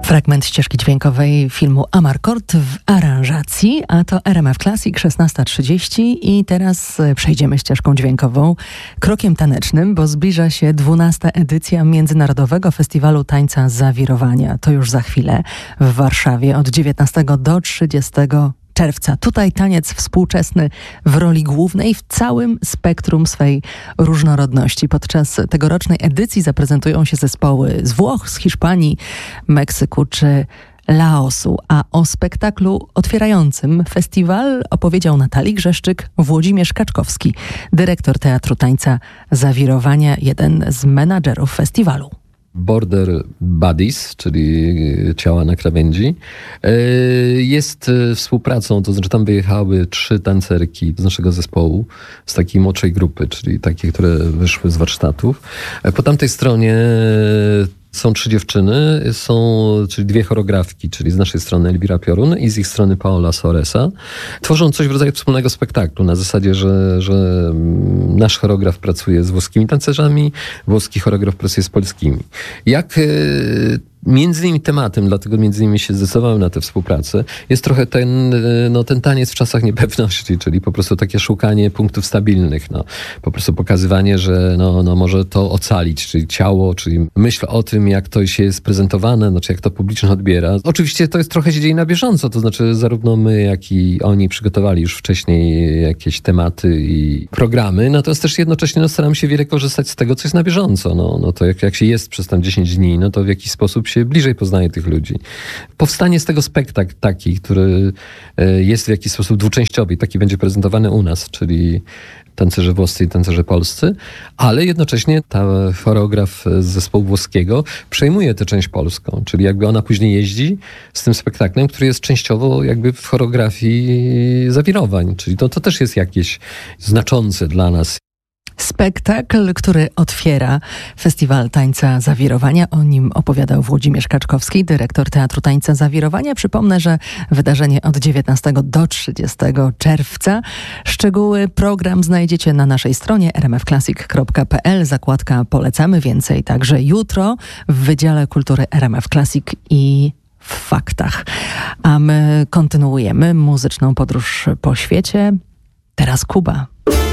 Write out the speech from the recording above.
Fragment ścieżki dźwiękowej filmu Amarcord w aranżacji, a to RMF Classic 16:30 i teraz przejdziemy ścieżką dźwiękową krokiem tanecznym, bo zbliża się 12. edycja Międzynarodowego Festiwalu Tańca Zawirowania. To już za chwilę w Warszawie od 19 do 30 czerwca. Tutaj taniec współczesny w roli głównej w całym spektrum swej różnorodności. Podczas tegorocznej edycji zaprezentują się zespoły z Włoch, z Hiszpanii, Meksyku czy Laosu. A o spektaklu otwierającym festiwal opowiedział Natalii Grzeszczyk, Włodzimierz Kaczkowski, dyrektor Teatru Tańca Zawirowania, jeden z menadżerów festiwalu. Border Buddies, czyli ciała na krawędzi, jest współpracą, to znaczy tam wyjechały 3 tancerki z naszego zespołu, z takiej młodszej grupy, czyli takie, które wyszły z warsztatów. Po tamtej stronie są 3 dziewczyny, czyli 2 choreografki, czyli z naszej strony Elwira Piorun i z ich strony Paola Soresa. Tworzą coś w rodzaju wspólnego spektaklu, na zasadzie, że nasz choreograf pracuje z włoskimi tancerzami, włoski choreograf pracuje z polskimi. Między innymi tematem, dlatego między innymi się zdecydowałem na tę współpracę, jest trochę ten taniec w czasach niepewności, czyli po prostu takie szukanie punktów stabilnych, po prostu pokazywanie, że może to ocalić, czyli ciało, czyli myśl o tym, jak to się jest prezentowane, znaczy jak to publiczność odbiera. Oczywiście to jest trochę się dzieje na bieżąco, to znaczy zarówno my, jak i oni przygotowali już wcześniej jakieś tematy i programy, natomiast też jednocześnie staramy się wiele korzystać z tego, co jest na bieżąco. To jak się jest przez tam 10 dni, to w jakiś sposób się bliżej poznaje tych ludzi. Powstanie z tego spektakl taki, który jest w jakiś sposób dwuczęściowy i taki będzie prezentowany u nas, czyli tancerze włoscy i tancerze polscy, ale jednocześnie ta choreograf z zespołu włoskiego przejmuje tę część polską, czyli jakby ona później jeździ z tym spektaklem, który jest częściowo jakby w choreografii zawirowań, czyli to też jest jakieś znaczące dla nas. Spektakl, który otwiera Festiwal Tańca Zawirowania. O nim opowiadał Włodzimierz Kaczkowski, dyrektor Teatru Tańca Zawirowania. Przypomnę, że wydarzenie od 19 do 30 czerwca. Szczegóły, program znajdziecie na naszej stronie rmfclassic.pl. Zakładka Polecamy. Więcej także jutro w Wydziale Kultury RMF Classic i w Faktach. A my kontynuujemy muzyczną podróż po świecie. Teraz Kuba.